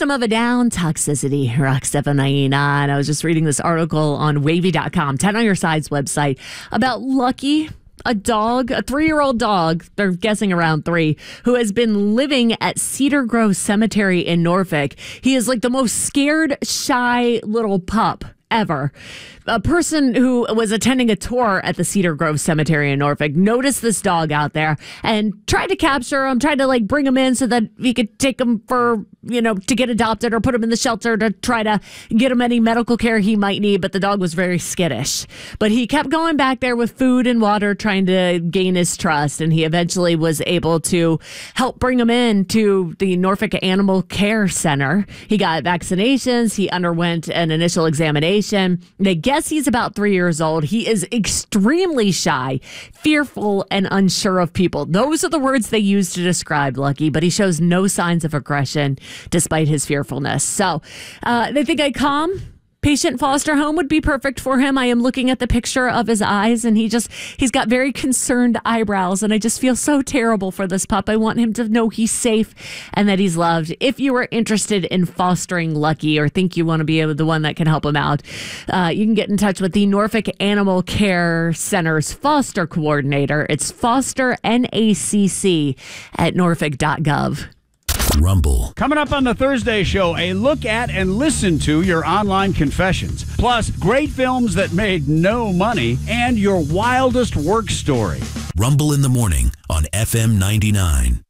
System of a Down, Toxicity, Rock 799. I was just reading this article on wavy.com, 10 on your side's website, about Lucky, a dog, a 3-year-old dog, they're guessing around 3, who has been living at Cedar Grove Cemetery in Norfolk. He is like the most scared, shy little pup ever. A person who was attending a tour at the Cedar Grove Cemetery in Norfolk noticed this dog out there and tried to capture him, tried to like bring him in so that he could take him for, to get adopted or put him in the shelter to try to get him any medical care he might need. But the dog was very skittish. But he kept going back there with food and water, trying to gain his trust. And he eventually was able to help bring him in to the Norfolk Animal Care Center. He got vaccinations. He underwent an initial examination. They guess he's about 3 years old. He is extremely shy, fearful, and unsure of people. Those are the words they use to describe Lucky, but he shows no signs of aggression despite his fearfulness. So they think a calm, patient foster home would be perfect for him. I am looking at the picture of his eyes, and he's got very concerned eyebrows, and I just feel so terrible for this pup. I want him to know he's safe and that he's loved. If you are interested in fostering Lucky or think you want to be the one that can help him out, you can get in touch with the Norfolk Animal Care Center's foster coordinator. It's fosterNACC@norfolk.gov. Rumble. Coming up on the Thursday show, a look at and listen to your online confessions. Plus, great films that made no money and your wildest work story. Rumble in the morning on FM 99.